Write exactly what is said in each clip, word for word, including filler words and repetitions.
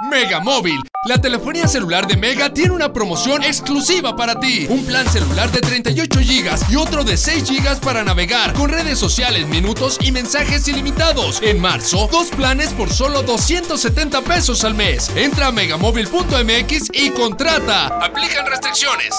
Mega Móvil, la telefonía celular de Mega tiene una promoción exclusiva para ti. Un plan celular de treinta y ocho gigas y otro de seis gigas para navegar con redes sociales, minutos y mensajes ilimitados. En marzo, dos planes por solo doscientos setenta pesos al mes. Entra a megamóvil punto m x y contrata. Aplican restricciones.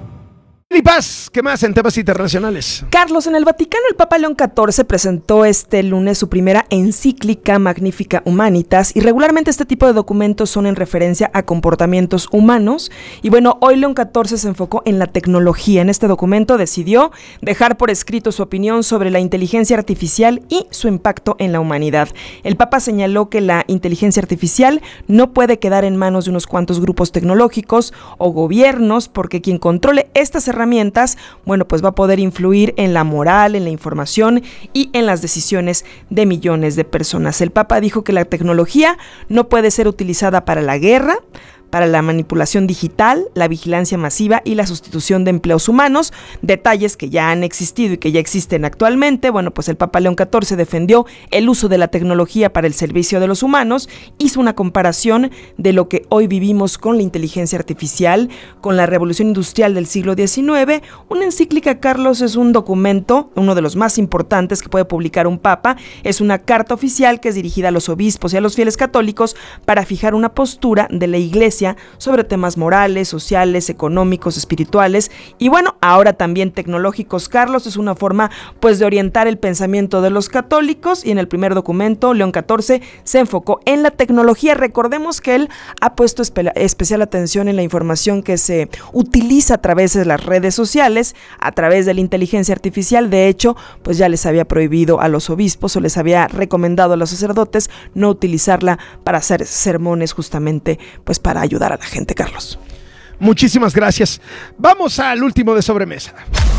Y paz, ¿qué más en temas internacionales? Carlos, en el Vaticano el Papa León catorce presentó este lunes su primera encíclica Magnificat Humanitas, y regularmente este tipo de documentos son en referencia a comportamientos humanos. Y bueno, hoy León catorce se enfocó en la tecnología. En este documento decidió dejar por escrito su opinión sobre la inteligencia artificial y su impacto en la humanidad. El Papa señaló que la inteligencia artificial no puede quedar en manos de unos cuantos grupos tecnológicos o gobiernos, porque quien controle estas herramientas herramientas, bueno, pues va a poder influir en la moral, en la información y en las decisiones de millones de personas. El Papa dijo que la tecnología no puede ser utilizada para la guerra, para la manipulación digital, la vigilancia masiva y la sustitución de empleos humanos, detalles que ya han existido y que ya existen actualmente. Bueno, pues el Papa León catorce defendió el uso de la tecnología para el servicio de los humanos, hizo una comparación de lo que hoy vivimos con la inteligencia artificial, con la revolución industrial del siglo diecinueve. Una encíclica, Carlos, es un documento, uno de los más importantes que puede publicar un papa. Es una carta oficial que es dirigida a los obispos y a los fieles católicos para fijar una postura de la Iglesia sobre temas morales, sociales, económicos, espirituales y bueno, ahora también tecnológicos. Carlos, es una forma pues de orientar el pensamiento de los católicos, y en el primer documento León catorce se enfocó en la tecnología. Recordemos que él ha puesto espe- especial atención en la información que se utiliza a través de las redes sociales, a través de la inteligencia artificial. De hecho, pues ya les había prohibido a los obispos o les había recomendado a los sacerdotes no utilizarla para hacer sermones, justamente pues para ayudar ayudar a la gente, Carlos. Muchísimas gracias. Vamos al último de sobremesa.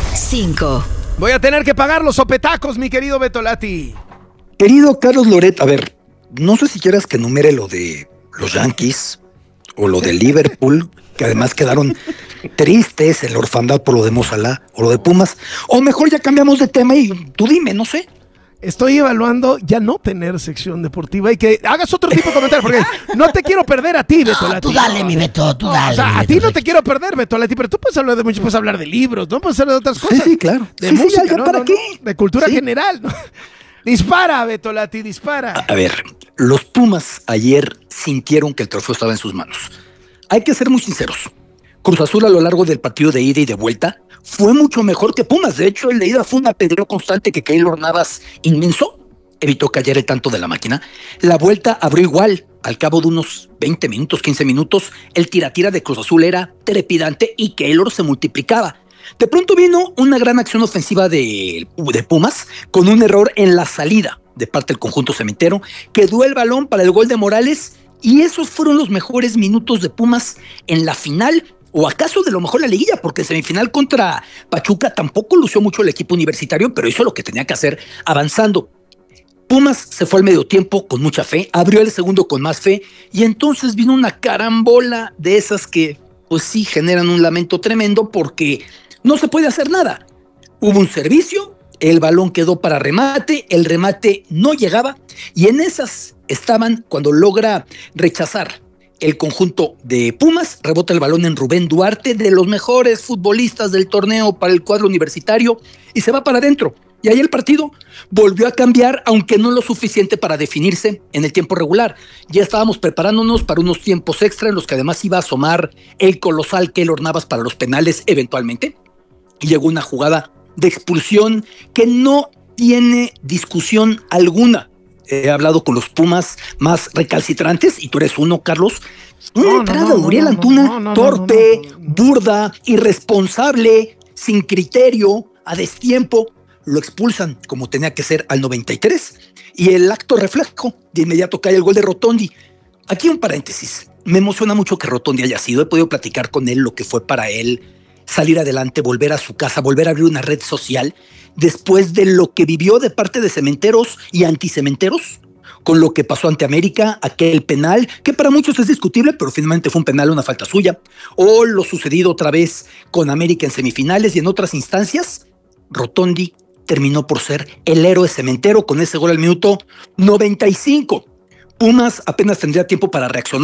cinco. Voy a tener que pagar los sopetacos, mi querido Betolati. Querido Carlos Loret, a ver, no sé si quieras que enumere lo de los Yankees o lo de Liverpool, que además quedaron tristes en la orfandad por lo de Mo Salah, o lo de Pumas, o mejor ya cambiamos de tema y tú dime, no sé. Estoy evaluando ya no tener sección deportiva y que hagas otro tipo de comentario, porque no te quiero perder a ti, Betolati. Tú dale, mi Beto, tú dale. O sea, a mi ti Beto, no te quiero perder, Betolati, pero tú puedes hablar de mucho, puedes hablar de libros, ¿no? Puedes hablar de otras cosas. Sí, sí, claro. De sí, música, sí, ya, ¿no? ¿para no, qué? no, de cultura Sí. general, ¿no? Dispara, Betolati, dispara. A, a ver, los Pumas ayer sintieron que el trofeo estaba en sus manos. Hay que ser muy sinceros. Cruz Azul a lo largo del partido de ida y de vuelta fue mucho mejor que Pumas. De hecho, el de ida fue un apedreo constante que Keylor Navas inmenso evitó callar el tanto de la máquina. La vuelta abrió igual. Al cabo de unos veinte minutos, quince minutos, el tira-tira de Cruz Azul era trepidante y Keylor se multiplicaba. De pronto vino una gran acción ofensiva de, de Pumas con un error en la salida de parte del conjunto cementero. Quedó el balón para el gol de Morales y esos fueron los mejores minutos de Pumas en la final, o acaso de lo mejor la liguilla, porque semifinal contra Pachuca tampoco lució mucho el equipo universitario, pero hizo lo que tenía que hacer avanzando. Pumas se fue al medio tiempo con mucha fe, abrió el segundo con más fe y entonces vino una carambola de esas que pues sí generan un lamento tremendo porque no se puede hacer nada. Hubo un servicio, el balón quedó para remate, el remate no llegaba y en esas estaban cuando logra rechazar el conjunto de Pumas, rebota el balón en Rubén Duarte, de los mejores futbolistas del torneo para el cuadro universitario, y se va para adentro. Y ahí el partido volvió a cambiar, aunque no lo suficiente para definirse en el tiempo regular. Ya estábamos preparándonos para unos tiempos extra en los que además iba a asomar el colosal Keylor Navas para los penales eventualmente. Y llegó una jugada de expulsión que no tiene discusión alguna. He hablado con los Pumas más recalcitrantes y tú eres uno, Carlos. Una No, entrada no, de no, Uriel no, Antuna, no, no, no, torpe, no, no, no. burda, irresponsable, sin criterio, a destiempo. Lo expulsan como tenía que ser al noventa y tres y el acto reflejo, de inmediato cae el gol de Rotondi. Aquí un paréntesis. Me emociona mucho que Rotondi haya sido. He podido platicar con él lo que fue para él salir adelante, volver a su casa, volver a abrir una red social después de lo que vivió de parte de cementeros y anticementeros, con lo que pasó ante América, aquel penal, que para muchos es discutible, pero finalmente fue un penal, una falta suya, o lo sucedido otra vez con América en semifinales y en otras instancias. Rotondi terminó por ser el héroe cementero con ese gol al minuto noventa y cinco. Pumas apenas tendría tiempo para reaccionar.